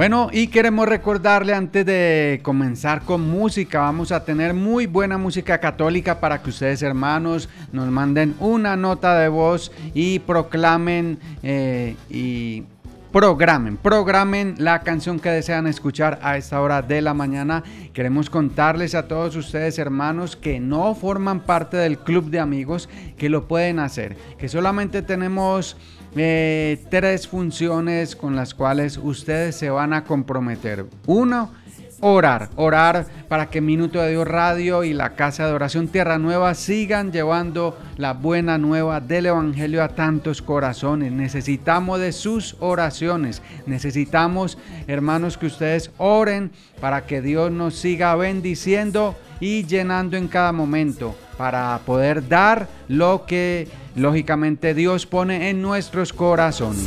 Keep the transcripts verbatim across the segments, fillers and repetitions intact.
Bueno, y queremos recordarle antes de comenzar con música, vamos a tener muy buena música católica para que ustedes, hermanos, nos manden una nota de voz y proclamen eh, y programen, programen la canción que desean escuchar a esta hora de la mañana. Queremos contarles a todos ustedes, hermanos, que no forman parte del club de amigos, que lo pueden hacer, que solamente tenemos Eh, tres funciones con las cuales ustedes se van a comprometer. Uno, orar, orar para que Minuto de Dios Radio y la Casa de Oración Tierra Nueva sigan llevando la buena nueva del Evangelio a tantos corazones. Necesitamos de sus oraciones, necesitamos, hermanos, que ustedes oren para que Dios nos siga bendiciendo y llenando en cada momento, para poder dar lo que lógicamente Dios pone en nuestros corazones.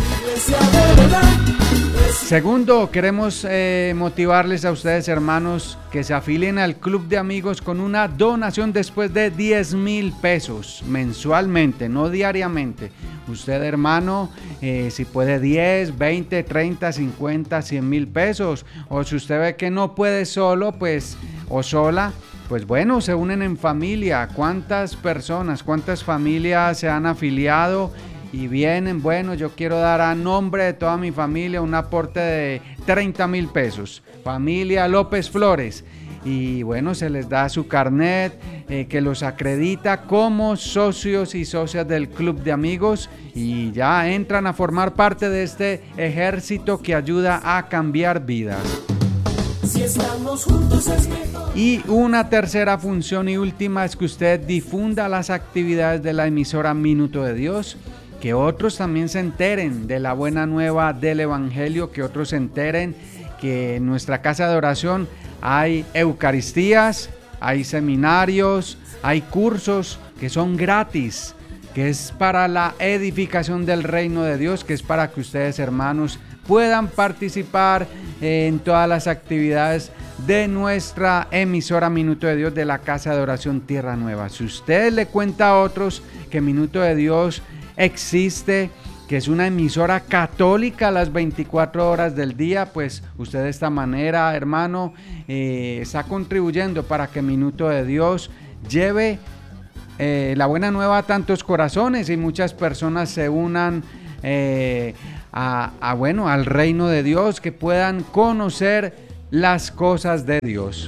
Segundo, queremos eh, motivarles a ustedes, hermanos, que se afilien al club de amigos con una donación después de diez mil pesos mensualmente, no diariamente. Usted, hermano, eh, si puede diez, veinte, treinta, cincuenta, cien mil pesos, o si usted ve que no puede solo, pues, o sola, pues bueno, se unen en familia. ¿Cuántas personas, cuántas familias se han afiliado y vienen? Bueno, yo quiero dar a nombre de toda mi familia un aporte de treinta mil pesos. Familia López Flores. Y bueno, se les da su carnet eh, que los acredita como socios y socias del club de amigos, y ya entran a formar parte de este ejército que ayuda a cambiar vidas. Si estamos juntos es mejor. Y una tercera función y última es que usted difunda las actividades de la emisora Minuto de Dios, que otros también se enteren de la buena nueva del Evangelio, que otros se enteren que en nuestra casa de oración hay eucaristías, hay seminarios, hay cursos que son gratis, que es para la edificación del reino de Dios, que es para que ustedes, hermanos, puedan participar en todas las actividades de nuestra emisora Minuto de Dios de la Casa de Oración Tierra Nueva. Si usted le cuenta a otros que Minuto de Dios existe, que es una emisora católica a las veinticuatro horas del día, pues usted de esta manera, hermano, eh, está contribuyendo para que Minuto de Dios lleve eh, la buena nueva a tantos corazones y muchas personas se unan eh, a, a, bueno, al reino de Dios, que puedan conocer las cosas de Dios.